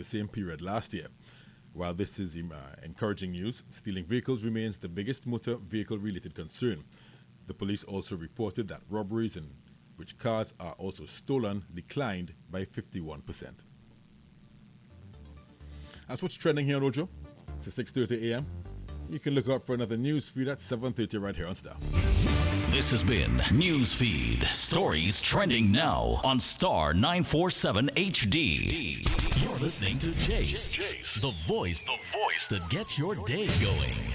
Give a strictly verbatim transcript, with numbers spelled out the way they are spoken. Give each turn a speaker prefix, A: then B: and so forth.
A: the same period last year. While this is um, uh, encouraging news, stealing vehicles remains the biggest motor vehicle related concern. The police also reported that robberies in which cars are also stolen declined by fifty-one percent. That's what's trending here on Ojo. It's six thirty a m. You can look out for another news feed at seven thirty right here on Star.
B: This has been Newsfeed. Stories trending now on Star nine forty-seven H D. You're listening to Jace, the voice, the voice that gets your day going.